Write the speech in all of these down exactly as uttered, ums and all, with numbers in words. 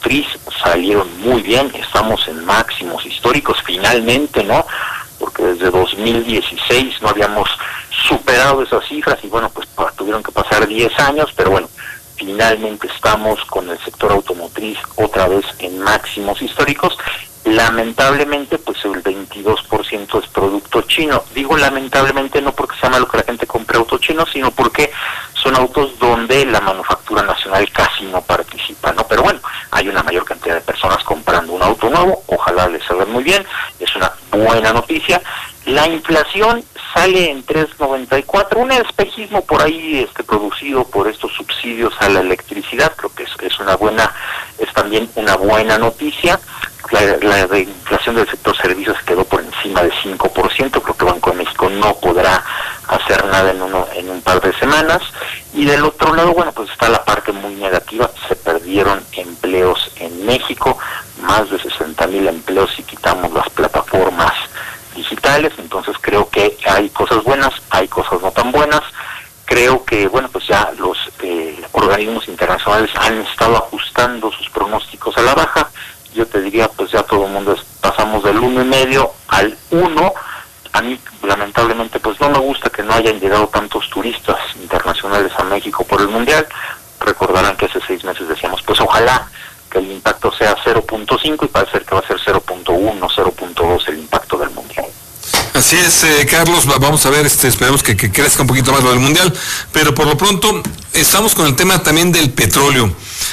automotriz salieron muy bien, estamos en máximos históricos finalmente, ¿no? Porque desde dos mil dieciséis no habíamos superado esas cifras y bueno, pues tuvieron que pasar diez años, pero bueno, finalmente estamos con el sector automotriz otra vez en máximos históricos. Lamentablemente, pues el veintidós por ciento es producto chino. Digo lamentablemente no porque sea malo que la gente compre autos chinos, sino porque son autos donde la manufactura nacional casi no participa, ¿no? Pero bueno, hay una mayor cantidad de personas comprando un auto nuevo, ojalá les salga muy bien, es una buena noticia. La inflación sale en tres noventa y cuatro, un espejismo por ahí este producido por estos subsidios a la electricidad, creo que es, es una buena, es también una buena noticia. La, la inflación del sector servicios quedó por encima de cinco por ciento, creo que Banco de México no podrá hacer nada en uno en un par de semanas. Y del otro lado, bueno, pues está la parte muy negativa, se perdieron empleos en México, más de sesenta mil empleos si quitamos las plataformas digitales, entonces creo que hay cosas buenas, hay cosas no tan buenas. Creo que, bueno, pues ya los eh, organismos internacionales han estado ajustando sus pronósticos a la baja. Yo te diría, pues ya todo el mundo es, pasamos del uno y medio al uno. A mí, lamentablemente, pues no me gusta que no hayan llegado tantos turistas internacionales a México por el Mundial. Recordarán que hace seis meses decíamos, pues ojalá que el impacto sea cero punto cinco y parece que va a ser cero punto uno, cero punto dos el impacto del Mundial. Así es, eh, Carlos, vamos a ver, este, esperemos que, que crezca un poquito más lo del Mundial, pero por lo pronto estamos con el tema también del petróleo.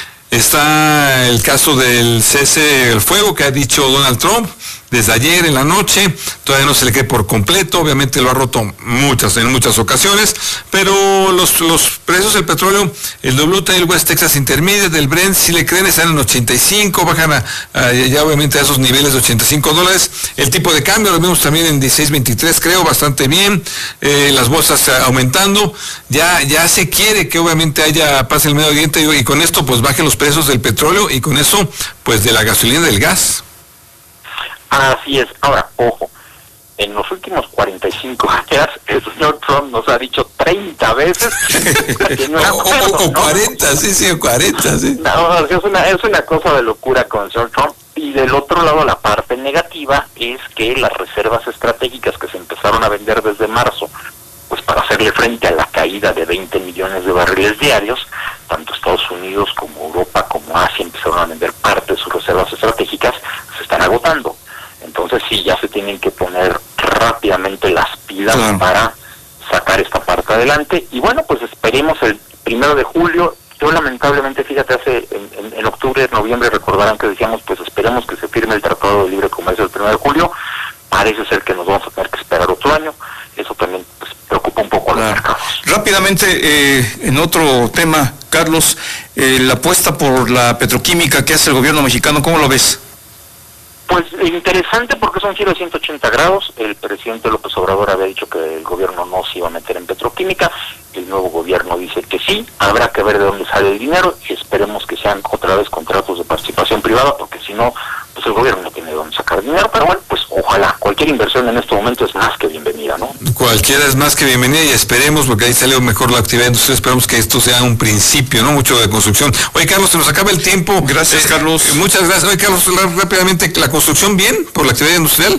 Está el caso del cese del fuego que ha dicho Donald Trump desde ayer en la noche, todavía no se le cree por completo, obviamente lo ha roto muchas, en muchas ocasiones, pero los, los precios del petróleo, el W T I, el West Texas Intermediate, del Brent, si le creen, están en ochenta y cinco, bajan a, a, ya obviamente a esos niveles de ochenta y cinco dólares, el tipo de cambio lo vemos también en dieciséis veintitrés, creo, bastante bien, eh, las bolsas aumentando, ya, ya se quiere que obviamente haya paz en el Medio Oriente y, y con esto pues bajen los precios del petróleo y con eso pues de la gasolina y del gas. Así es. Ahora, ojo, en los últimos cuarenta y cinco años el señor Trump nos ha dicho treinta veces que no o, acuerdo, o, o ¿no? cuarenta, sí, sí, cuarenta, sí. No, es una, es una cosa de locura con el señor Trump. Y del otro lado, la parte negativa es que las reservas estratégicas que se empezaron a vender desde marzo, pues para hacerle frente a la caída de veinte millones de barriles diarios, tanto Estados Unidos como Europa como Asia empezaron a vender parte de sus reservas estratégicas, se están agotando. Entonces sí, ya se tienen que poner rápidamente las pilas claro. para sacar esta parte adelante. Y bueno, pues esperemos el primero de julio. Yo lamentablemente, fíjate, hace en, en, en octubre, noviembre, recordarán que decíamos, pues esperemos que se firme el Tratado de Libre Comercio el primero de julio. Parece ser que nos vamos a tener que esperar otro año. Eso también pues, preocupa un poco a los claro. mercados. Rápidamente, eh, en otro tema, Carlos, eh, la apuesta por la petroquímica que hace el gobierno mexicano, ¿cómo lo ves? Pues interesante porque son giro de ciento ochenta grados. El presidente López Obrador había dicho que el gobierno no se iba a meter en petroquímica. El nuevo gobierno dice que sí. Habrá que ver de dónde sale el dinero y esperemos que sean otra vez contratos de participación privada, porque si no, pues el gobierno no tiene de dónde sacar dinero. Pero bueno, pues ojalá. Cualquier inversión en este momento es más que bienvenida, ¿no? Cualquiera es más que bienvenida y esperemos, porque ahí salió mejor la actividad industrial, esperemos que esto sea un principio, ¿no? Mucho de construcción. Oye, Carlos, se nos acaba el tiempo. Gracias, eh, Carlos. Muchas gracias. Oye, Carlos, rápidamente, ¿la construcción bien por la actividad industrial?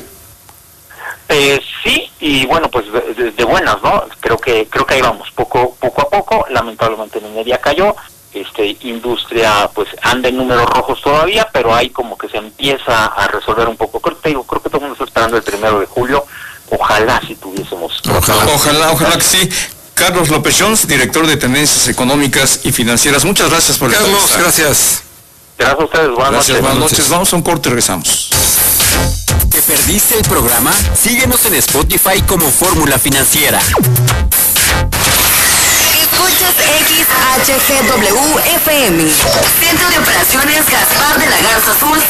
Eh, sí, y bueno, pues de, de, de buenas, ¿no? Creo que creo que ahí vamos, poco poco a poco. Lamentablemente minería cayó, este industria pues anda en números rojos todavía, pero ahí como que se empieza a resolver un poco. Creo que, digo, creo que todo el mundo está esperando el primero de julio. Ojalá si tuviésemos... Ojalá, ojalá, ojalá que sí. Carlos López Jones, director de Tendencias Económicas y Financieras. Muchas gracias por Carlos, estar. gracias. Gracias a ustedes, buenas gracias, noches. Buenas noches. Vamos a un corte y regresamos. ¿Te perdiste el programa? Síguenos en Spotify como Fórmula Financiera. Escuchas X H G W F M. Centro de Operaciones Gaspar de la Garza Azul.